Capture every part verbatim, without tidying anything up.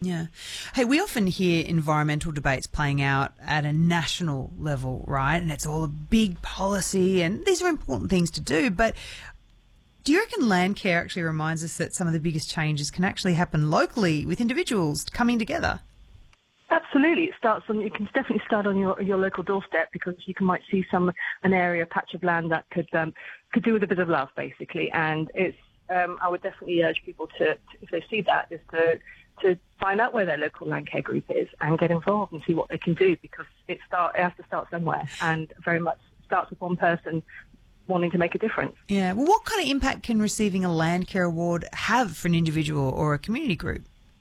Yeah. Hey, we often hear environmental debates playing out at a national level, right? And it's all a big policy, and these are important things to do. But do you reckon Landcare actually reminds us that some of the biggest changes can actually happen locally with individuals coming together? Absolutely. It starts on, you can definitely start on your your local doorstep, because you can might see some an area, a patch of land that could um, could do with a bit of love, basically. And it's um, I would definitely urge people to, to, if they see that, is to to find out where their local Landcare group is and get involved and see what they can do, because it start it has to start somewhere, and very much starts with one person wanting to make a difference. Yeah. Well, what kind of impact can receiving a Landcare award have for an individual or a community group?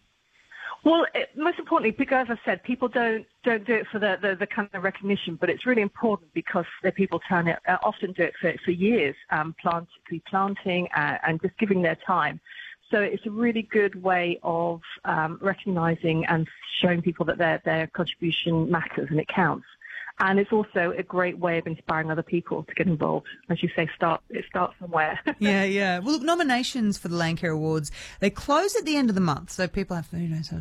Well, it, most importantly, because as I said, people don't don't do it for the, the, the kind of recognition, but it's really important because the people turn it uh, often do it for for years, um, plant, planting uh, and just giving their time. So it's a really good way of um, recognising and showing people that their their contribution matters and it counts. And it's also a great way of inspiring other people to get involved. As you say, start it starts somewhere. yeah, yeah. Well, look, nominations for the Landcare Awards, they close at the end of the month, so people have thirty days,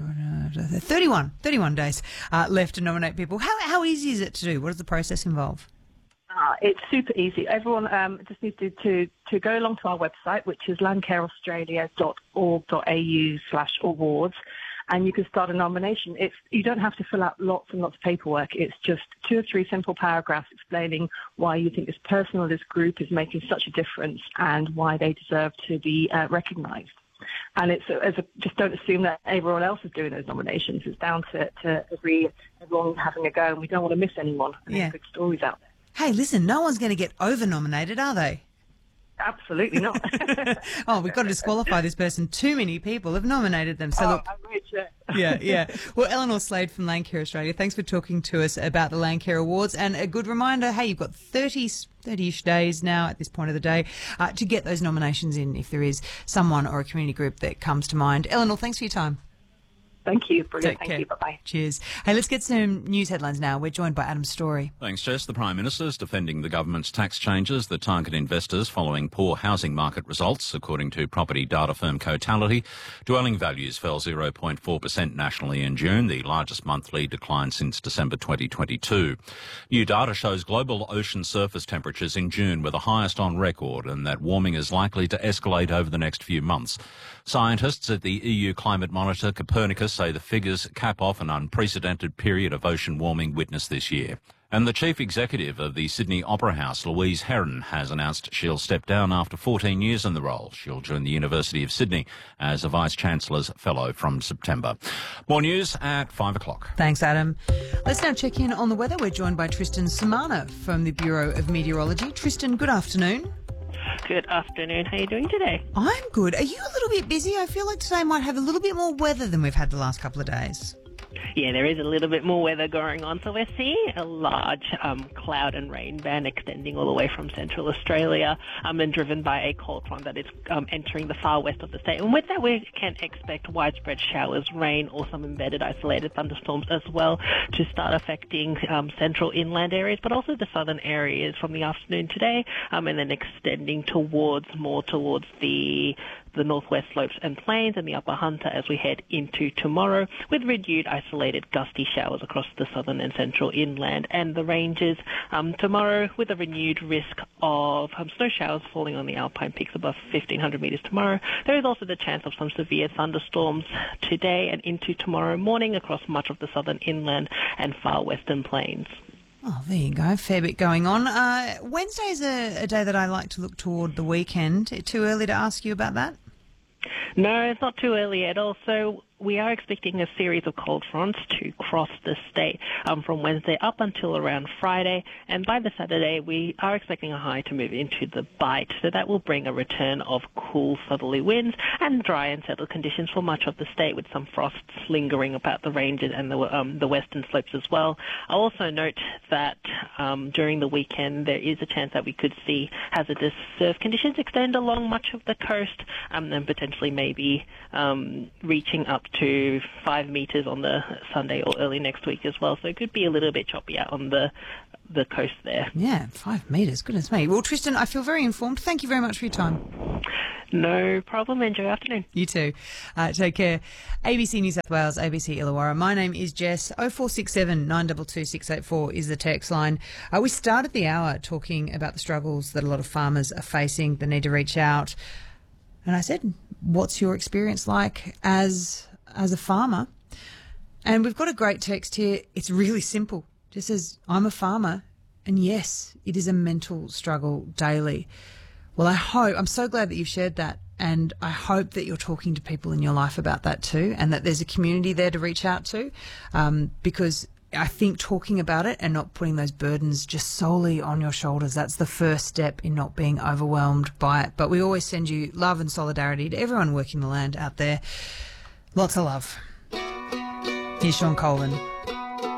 thirty-one, thirty-one days uh, left to nominate people. How how easy is it to do? What does the process involve? Uh, it's super easy. Everyone um, just needs to, to, to go along to our website, which is landcareaustralia dot org dot a u slash awards, and you can start a nomination. It's you don't have to fill out lots and lots of paperwork. It's just two or three simple paragraphs explaining why you think this person or this group is making such a difference and why they deserve to be uh, recognised. And it's as a, just don't assume that everyone else is doing those nominations. It's down to, to every everyone having a go, and we don't want to miss anyone. And yeah. Good stories out there. Hey, listen, no one's going to get over-nominated, are they? Absolutely not. oh, we've got to disqualify this person. Too many people have nominated them. So oh, look, I'm rich, yeah. yeah, yeah. Well, Eleanor Slade from Landcare Australia, thanks for talking to us about the Landcare Awards. And a good reminder, hey, you've got thirty, thirty-ish days now at this point of the day uh, to get those nominations in if there is someone or a community group that comes to mind. Eleanor, thanks for your time. Thank you. Brilliant. Take Thank care. you. Bye-bye. Cheers. Hey, let's get some news headlines now. We're joined by Adam Story. Thanks, Jess. The Prime Minister is defending the government's tax changes that target investors following poor housing market results. According to property data firm Cotality, dwelling values fell zero point four percent nationally in June, the largest monthly decline since December twenty twenty-two. New data shows global ocean surface temperatures in June were the highest on record, and that warming is likely to escalate over the next few months. Scientists at the E U climate monitor Copernicus say the figures cap off an unprecedented period of ocean warming witnessed this year. And the chief executive of the Sydney Opera House, Louise Herron, has announced she'll step down after fourteen years in the role. She'll join the University of Sydney as a Vice-Chancellor's Fellow from September. More news at five o'clock. Thanks, Adam. Let's now check in on the weather. We're joined by Tristan Samana from the Bureau of Meteorology. Tristan, good afternoon. Good afternoon. How are you doing today? I'm good. Are you a little bit busy? I feel like today might have a little bit more weather than we've had the last couple of days. Yeah, there is a little bit more weather going on. So we're seeing a large um, cloud and rain band extending all the way from central Australia um, and driven by a cold front that is um, entering the far west of the state. And with that, we can expect widespread showers, rain, or some embedded isolated thunderstorms as well to start affecting um, central inland areas, but also the southern areas from the afternoon today, um, and then extending towards more towards the the northwest slopes and plains and the upper Hunter as we head into tomorrow, with renewed isolated gusty showers across the southern and central inland and the ranges. Um, tomorrow, with a renewed risk of um, snow showers falling on the alpine peaks above fifteen hundred metres tomorrow. There is also the chance of some severe thunderstorms today and into tomorrow morning across much of the southern inland and far western plains. Oh, there you go. Fair bit going on. Uh, Wednesday is a, a day that I like to look toward the weekend. Too early to ask you about that? No, it's not too early at all. So we are expecting a series of cold fronts to cross the state um, from Wednesday up until around Friday. And by the Saturday, we are expecting a high to move into the Bight. So that will bring a return of cool southerly winds and dry and settled conditions for much of the state, with some frosts lingering about the ranges and the, um, the western slopes as well. I'll also note that um, during the weekend, there is a chance that we could see hazardous surf conditions extend along much of the coast, um, and potentially maybe um, reaching up to five metres on the Sunday or early next week as well. So it could be a little bit choppy out on the the coast there. Yeah, five metres. Goodness me. Well, Tristan, I feel very informed. Thank you very much for your time. No problem. Enjoy your afternoon. You too. Uh, take care. A B C New South Wales, A B C Illawarra. My name is Jess. oh four six seven, nine two two, six eight four is the text line. Uh, we started the hour talking about the struggles that a lot of farmers are facing, the need to reach out. And I said, what's your experience like as as a farmer? And we've got a great text here. It's really simple. It just says, I'm a farmer, and yes, it is a mental struggle daily. Well, I hope, I'm so glad that you've shared that, and I hope that you're talking to people in your life about that too, and that there's a community there to reach out to, um, because I think talking about it and not putting those burdens just solely on your shoulders, that's the first step in not being overwhelmed by it. But we always send you love and solidarity to everyone working the land out there. Lots of love. Here's Sean Colvin.